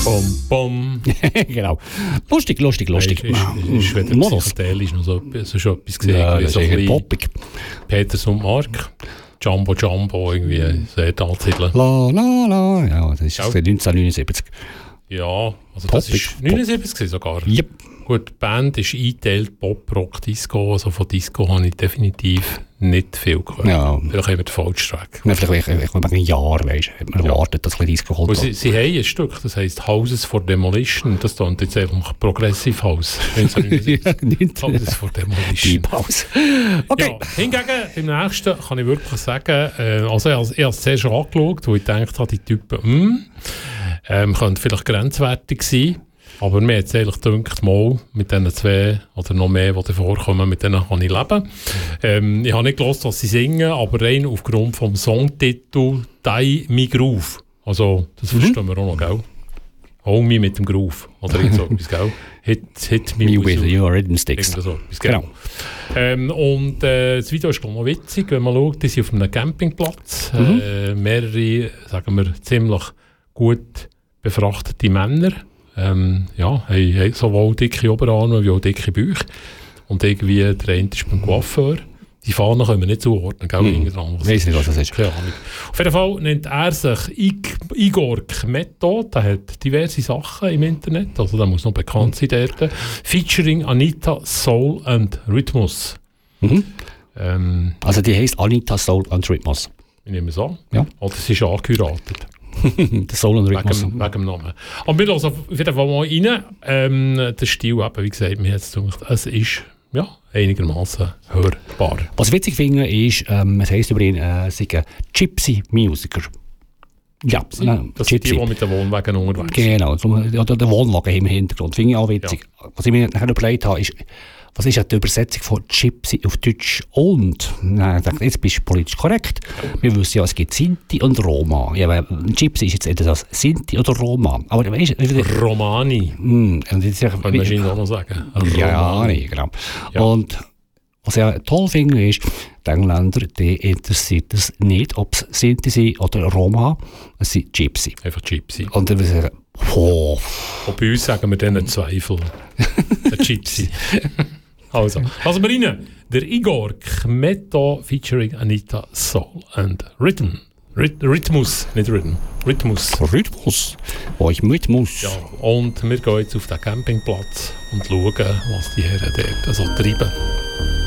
Bom, bom. Genau. Lustig. Ist weder psychedelisch noch so schon etwas gesehen. Ja, das so ist poppig. Peters und Mark. Jumbo, irgendwie sehr anzusiedeln. La. Ja, das ist 1979. Ja, also das Poppig. ist 79 sogar. Yep. Gut, die Band ist eingeteilt, Pop, Rock, Disco. Also von Disco habe ich definitiv nicht viel gehört. Ja. Vielleicht haben wir den falschen Track. Ja, vielleicht ein Jahr, weißt du, hat man erwartet, dass ein Disco kommt. Und sie haben ein Stück, das heisst Houses for Demolition. Das klingt jetzt einfach Progressive House. Houses for Demolition. Deep House. Okay. Ja, hingegen, beim nächsten kann ich wirklich sagen, also ich habe es sehr schon angeschaut, wo ich gedacht habe, die Typen, könnten vielleicht grenzwertig sein. Aber mir hat es eigentlich gedacht, mal mit diesen zwei oder noch mehr, die vorkommen, mit denen kann ich leben. Ich habe nicht gehört, was sie singen, aber rein aufgrund vom Songtitel «Die Me Groove». Also, das verstehen wir auch noch, gell? «Hold me» mit dem Groove. Oder so etwas, gell? «Hit me with your rhythm sticks». So etwas, genau. Und das Video ist noch witzig, wenn man schaut, die sind auf einem Campingplatz. Mehrere, sagen wir, ziemlich gut befrachtete Männer. Haben sowohl dicke Oberarme wie auch dicke Bäuche. Und irgendwie der eine ist beim Coiffeur. Die Fahnen können wir nicht zuordnen, gell? Ich weiss nicht, was das ist. Keine Ahnung. Auf jeden Fall nennt er sich Igor Kmetto. Der hat diverse Sachen im Internet, also der muss noch bekannt sein dort. Featuring Anita Soul and Rhythmus. Also die heisst Anita Soul and Rhythmus. Ich nehme es an. Ja. Oder sie ist angeheiratet. Der Soul and Rhythmus. Wegen dem Namen. Aber wir hören auf jeden Fall mal rein. Der Stil, eben, wie gesagt, mir hat es gedacht, es ist einigermaßen hörbar. Was ich witzig finde, ist, es heisst über ihn, sei ein Gypsy-Musiker. Ja, Das sind die mit den Wohnwagen unterwegs. Genau, oder der Wohnwagen im Hintergrund. Finde ich auch witzig. Ja. Was ich mir nachher überlegt habe, ist, was ist die Übersetzung von Gypsy auf Deutsch? Und, ich dachte, jetzt bist du politisch korrekt. Wir wissen ja, es gibt Sinti und Roma. Ja, aber Gypsy ist jetzt entweder das Sinti oder Roma. Aber weißt du, Romani. Und jetzt, kann man wahrscheinlich auch noch sagen. Ja, genau. Ja. Und was ich toll finde, ist, die Engländer, die interessiert es nicht, ob es Sinti sind oder Roma, es sind Gypsy. Einfach Gypsy. Und dann sagen und bei uns sagen wir denen Zweifel. Der Gypsy. Also wir rein. Der Igor Kmetto featuring Anita Soul and Rhythmus, nicht Rhythm. Rhythmus, wo ich mit muss. Ja, und wir gehen jetzt auf den Campingplatz und schauen, was die Herren dort so treiben.